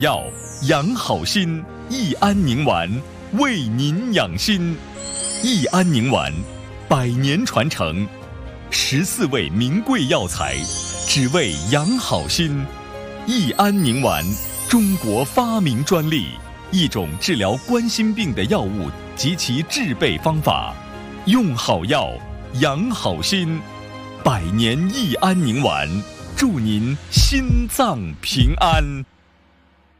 药养好心，益安宁丸为您养心。益安宁丸100年传承，14味名贵药材，只为养好心。益安宁丸，中国发明专利，一种治疗冠心病的药物及其制备方法。用好药，养好心。100年益安宁丸，祝您心脏平安。